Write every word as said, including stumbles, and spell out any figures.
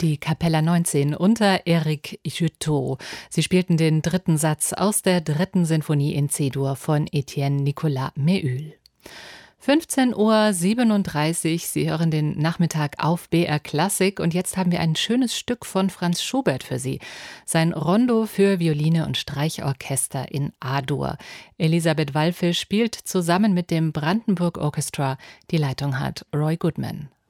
Die Kapella neunzehn unter Éric Juteau. Sie spielten den dritten Satz aus der dritten Sinfonie in C-Dur von Etienne Nicolas Méhul. fünfzehn Uhr siebenunddreißig, Sie hören den Nachmittag auf B R Klassik und jetzt haben wir ein schönes Stück von Franz Schubert für Sie. Sein Rondo für Violine und Streichorchester in A-Dur. Elisabeth Wallfisch spielt zusammen mit dem Brandenburg Orchestra. Die Leitung hat Roy Goodman.